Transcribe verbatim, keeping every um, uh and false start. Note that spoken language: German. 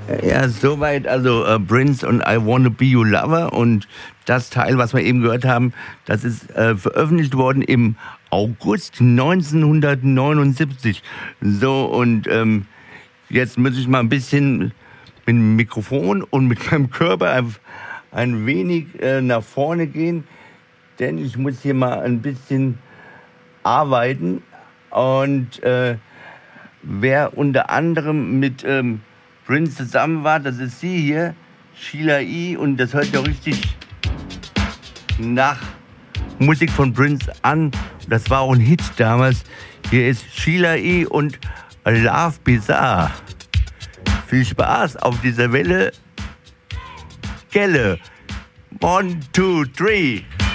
Ja, soweit, also äh, Prince und I Wanna Be Your Lover, und das Teil, was wir eben gehört haben, das ist äh, veröffentlicht worden im August neunzehnhundertneunundsiebzig. So, und ähm, jetzt muss ich mal ein bisschen mit dem Mikrofon und mit meinem Körper ein, ein wenig äh, nach vorne gehen, denn ich muss hier mal ein bisschen arbeiten. Und äh, wer unter anderem mit ähm, Prince zusammen war, das ist sie hier, Sheila E., und das hört ja richtig nach Musik von Prince an. Das war auch ein Hit damals. Hier ist Sheila E. und Love Bizarre. Viel Spaß auf dieser Welle. Gelle. One, two, three.